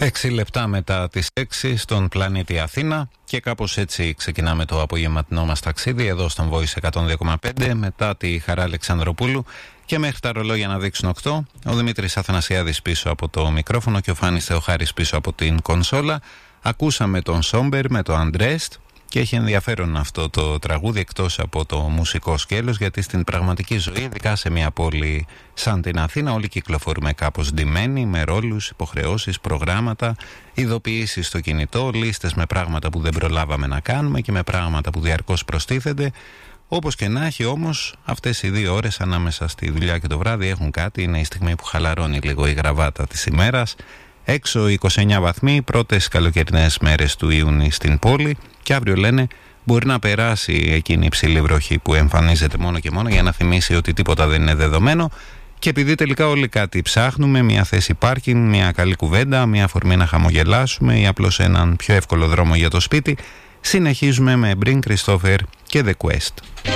6 λεπτά μετά τις 6 στον πλανήτη Αθήνα και κάπως έτσι ξεκινάμε το απογευματινό μας ταξίδι εδώ στον Voice 102,5 μετά τη Χαρά Αλεξανδροπούλου και μέχρι τα ρολόγια να δείξουν 8 ο Δημήτρης Αθανασιάδης πίσω από το μικρόφωνο και ο Φάνης Θεοχάρης πίσω από την κονσόλα. Ακούσαμε τον Σόμπερ με το Undressed και έχει ενδιαφέρον αυτό το τραγούδι εκτός από το μουσικό σκέλος, γιατί στην πραγματική ζωή, ειδικά σε μια πόλη σαν την Αθήνα, όλοι κυκλοφορούμε κάπως ντυμένοι με ρόλους, υποχρεώσεις, προγράμματα, ειδοποιήσεις στο κινητό, λίστες με πράγματα που δεν προλάβαμε να κάνουμε και με πράγματα που διαρκώς προστίθενται. Όπως και να έχει όμως, αυτές οι 2 ώρες ανάμεσα στη δουλειά και το βράδυ έχουν κάτι, είναι η στιγμή που χαλαρώνει λίγο η γραβάτα της ημέρας. Έξω 29 βαθμοί, πρώτες καλοκαιρινές μέρες του Ιούνιου στην πόλη και αύριο λένε μπορεί να περάσει εκείνη η υψηλή βροχή που εμφανίζεται μόνο και μόνο για να θυμίσει ότι τίποτα δεν είναι δεδομένο και επειδή τελικά όλοι κάτι ψάχνουμε, μια θέση πάρκινγκ, μια καλή κουβέντα, μια αφορμή να χαμογελάσουμε ή απλώς έναν πιο εύκολο δρόμο για το σπίτι, συνεχίζουμε με Bring Christopher και The Quest.